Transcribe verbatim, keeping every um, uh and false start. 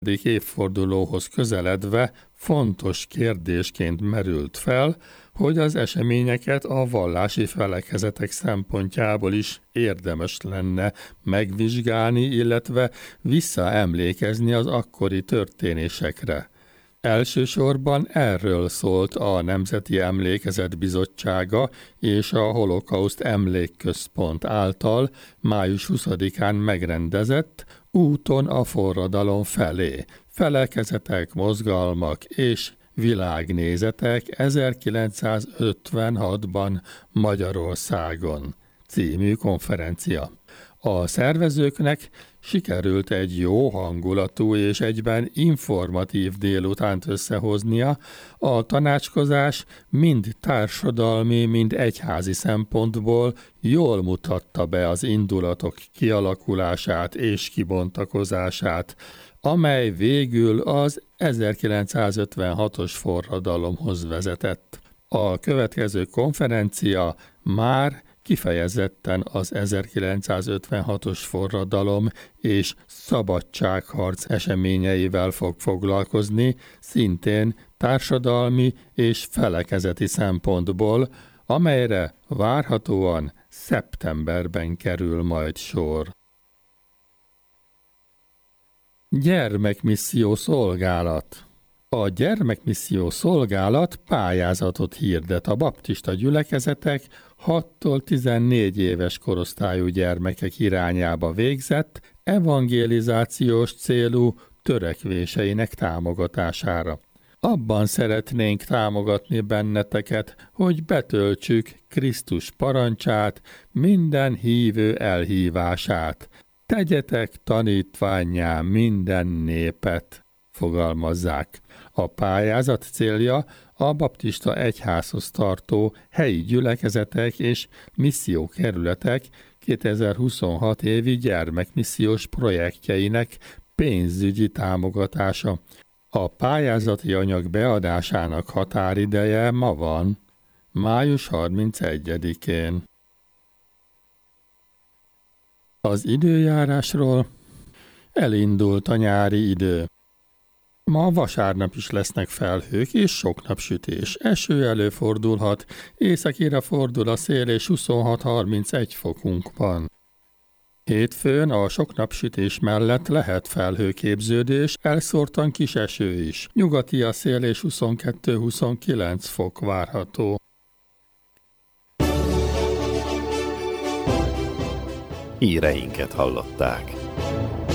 évfordulóhoz közeledve fontos kérdésként merült fel, hogy az eseményeket a vallási felekezetek szempontjából is érdemes lenne megvizsgálni, illetve visszaemlékezni az akkori történésekre. Elsősorban erről szólt a Nemzeti Emlékezet Bizottsága és a Holokauszt Emlékközpont által május huszadikán megrendezett Úton a forradalom felé, felekezetek, mozgalmak és világnézetek ezerkilencszázötvenhatban Magyarországon című konferencia. A szervezőknek sikerült egy jó hangulatú és egyben informatív délutánt összehoznia, a tanácskozás mind társadalmi, mind egyházi szempontból jól mutatta be az indulatok kialakulását és kibontakozását, amely végül az ezerkilencszázötvenhatos forradalomhoz vezetett. A következő konferencia már kifejezetten az ezerkilencszázötvenhatos forradalom és szabadságharc eseményeivel fog foglalkozni, szintén társadalmi és felekezeti szempontból, amelyre várhatóan szeptemberben kerül majd sor. Gyermekmisszió szolgálat. A gyermekmisszió szolgálat pályázatot hirdet a baptista gyülekezetek hattól tizennégy éves korosztályú gyermekek irányába végzett evangelizációs célú törekvéseinek támogatására. Abban szeretnénk támogatni benneteket, hogy betöltsük Krisztus parancsát, minden hívő elhívását. Tegyetek tanítvánnyá minden népet, fogalmazzák. A pályázat célja a baptista egyházhoz tartó helyi gyülekezetek és missziókerületek kétezer-huszonhat évi gyermekmissziós projektjeinek pénzügyi támogatása. A pályázati anyag beadásának határideje ma van, május harmincegyedikén. Az időjárásról: elindult a nyári idő. Ma vasárnap is lesznek felhők és sok napsütés. Eső előfordulhat, északira fordul a szél és huszonhat-harmincegy fokunk van. Hétfőn a sok napsütés mellett lehet felhőképződés, elszórtan kis eső is. Nyugati a szél és huszonkettő-huszonkilenc fok várható. Híreinket hallották.